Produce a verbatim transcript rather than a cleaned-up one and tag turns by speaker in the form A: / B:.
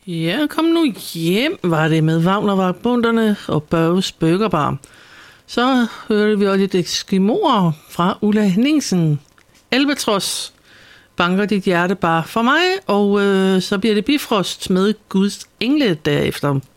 A: Ja, kom nu hjem, var det med Wagner-vagtbunderne og Børges Burgerbar. Så hørte vi også lidt Eskimoer fra Ulla Henningsen. Albatros banker dit hjerte bare for mig, og øh, så bliver det Bifrost med Guds engle derefter.